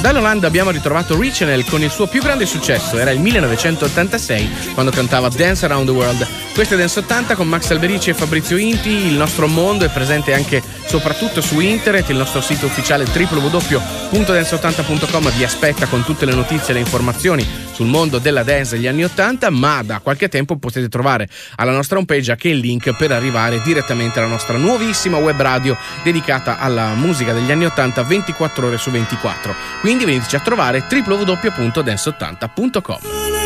Dall'Olanda abbiamo ritrovato Richenel con il suo più grande successo, era il 1986 quando cantava Dance Around the World. Questo è Dance 80 con Max Alberici e Fabrizio Inti. Il nostro mondo è presente anche soprattutto su internet, il nostro sito ufficiale www.dance80.com vi aspetta con tutte le notizie e le informazioni sul mondo della dance degli anni 80, ma da qualche tempo potete trovare alla nostra homepage anche il link per arrivare direttamente alla nostra nuovissima web radio dedicata alla musica degli anni 80 24 ore su 24. Quindi veniteci a trovare www.dance80.com.